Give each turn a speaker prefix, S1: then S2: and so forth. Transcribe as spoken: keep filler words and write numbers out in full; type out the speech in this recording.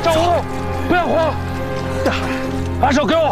S1: 小吴，不要慌，把手给我。